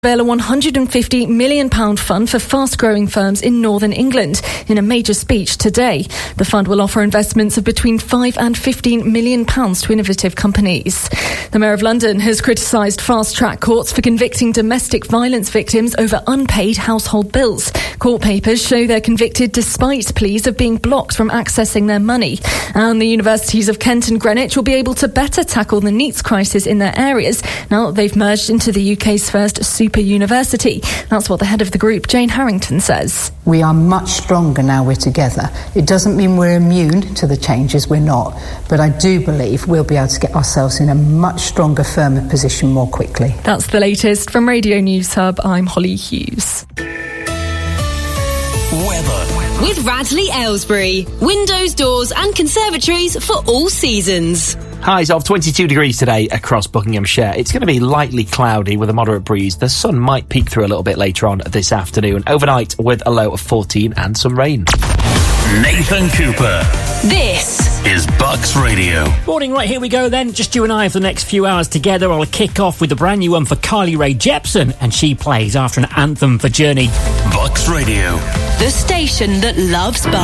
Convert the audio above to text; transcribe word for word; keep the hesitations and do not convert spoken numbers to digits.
unveil a one hundred fifty million pounds fund for fast-growing firms in Northern England in a major speech today. The fund will offer investments of between five and fifteen million pounds to innovative companies. The Mayor of London has criticised fast-track courts for convicting domestic violence victims over unpaid household bills. Court papers show they're convicted despite pleas of being blocked from accessing their money. And the universities of Kent and Greenwich will be able to better tackle the NEETs crisis in their areas now that they've merged into the U K's first super university. That's what the head of the group, Jane Harrington, says. We are much stronger now we're together. It doesn't mean we're immune to the changes, we're not. But I do believe we'll be able to get ourselves in a much stronger, firmer position more quickly. That's the latest from Radio News Hub. I'm Holly Hughes. Weather. With Radley Aylesbury. Windows, doors and conservatories for all seasons. Highs of twenty-two degrees today across Buckinghamshire. It's going to be lightly cloudy with a moderate breeze. The sun might peek through a little bit later on this afternoon. Overnight with a low of fourteen and some rain. Nathan Cooper. This is Bucks Radio. Morning, right, here we go then. Just you and I for the next few hours together. I'll kick off with a brand new one for Carly Rae Jepsen, and she plays after an anthem for Journey. Bucks Radio. The station that loves Bucks.